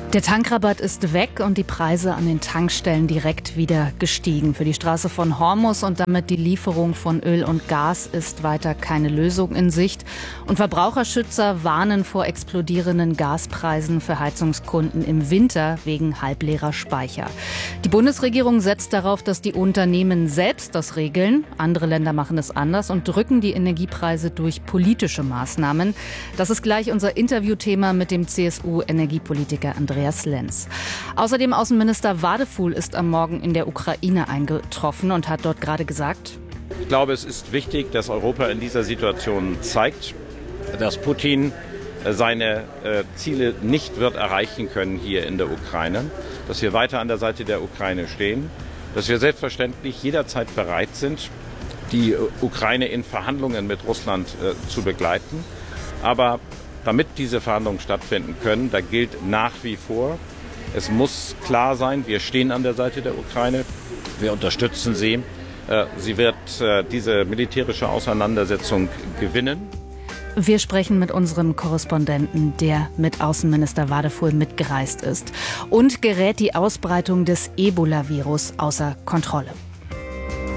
Der Tankrabatt ist weg und die Preise an den Tankstellen direkt wieder gestiegen. Für die Straße von Hormuz und damit die Lieferung von Öl und Gas ist weiter keine Lösung in Sicht. Und Verbraucherschützer warnen vor explodierenden Gaspreisen für Heizungskunden im Winter wegen halbleerer Speicher. Die Bundesregierung setzt darauf, dass die Unternehmen selbst das regeln. Andere Länder machen es anders und drücken die Energiepreise durch politische Maßnahmen. Das ist gleich unser Interviewthema mit dem CSU-Energiepolitiker Andreas Lenz. Außerdem Außenminister Wadefuhl ist am Morgen in der Ukraine eingetroffen und hat dort gerade gesagt: Ich glaube, es ist wichtig, dass Europa in dieser Situation zeigt, dass Putin seine Ziele nicht wird erreichen können hier in der Ukraine, dass wir weiter an der Seite der Ukraine stehen, dass wir selbstverständlich jederzeit bereit sind, die Ukraine in Verhandlungen mit Russland zu begleiten. Aber damit diese Verhandlungen stattfinden können, da gilt nach wie vor, es muss klar sein, wir stehen an der Seite der Ukraine, wir unterstützen sie. Sie wird diese militärische Auseinandersetzung gewinnen. Wir sprechen mit unserem Korrespondenten, der mit Außenminister Wadefuhl mitgereist ist. Und gerät die Ausbreitung des Ebola-Virus außer Kontrolle?